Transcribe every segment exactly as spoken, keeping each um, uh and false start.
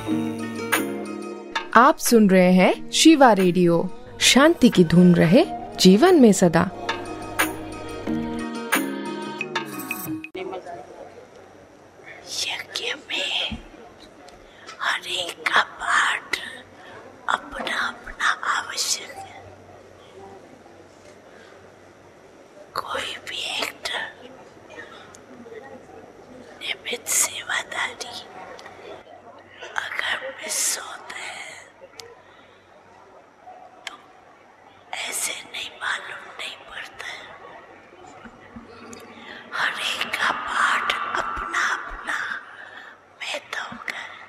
आप सुन रहे हैं शिवा रेडियो। शांति की धुन रहे जीवन में सदा। यज्ञ में हर एक का पाठ अपना अपना आवश्यक है। कोई भी एक्टर नियमित सेवादारी अगर मिस होता है तो ऐसे नहीं मालूम नहीं पड़ता है। हर एक का पाठ अपना अपना महत्व का है।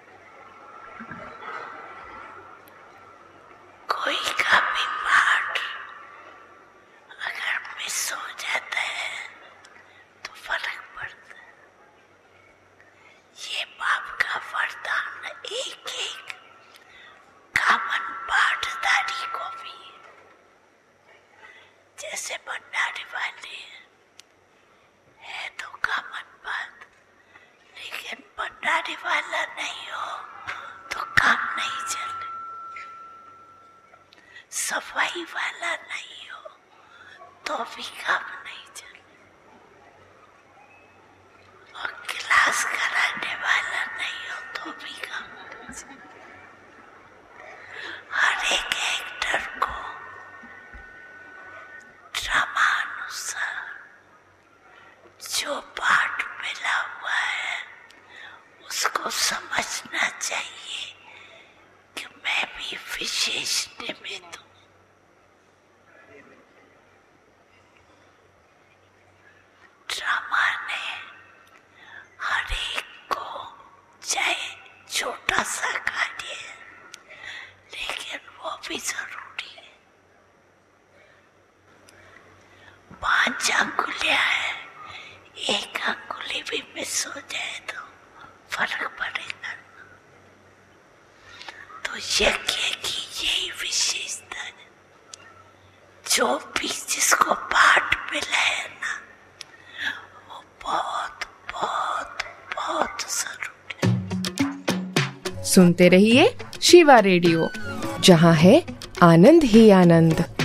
कोई का भी पाठ अगर मिस हो जाता है तो फर्क पड़ता है। ये बाप का वरदान एक एक कामन पाठधारी को भी जैसे भंडारी वाले है तो कामन बात, लेकिन भंडारी वाला नहीं हो तो काम नहीं चले। सफाई वाला नहीं हो तो भी काम नहीं चले। और क्लास कराने वाला नहीं हो तो भी काम नहीं चले। हर एक एक्टर को ड्रामा अनुसार जो पाठ मिला हुआ है उसको समझना चाहिए कि मैं भी विशेष निमित्त हूँ। ड्रामा ने हर एक को चाहे छोटा सा कार्य है लेकिन वो भी जरूरी है। पांच अंगुलियां हैं, एक अंगुली भी मिस हो जाए तो फर्क पड़ेगा। तो यज्ञ की यही विशेषता है। जो भी जिसको पाठ मिला है ना वो बहुत बहुत बहुत जरूरी है। सुनते रहिए शिवा रेडियो, जहाँ है आनंद ही आनंद।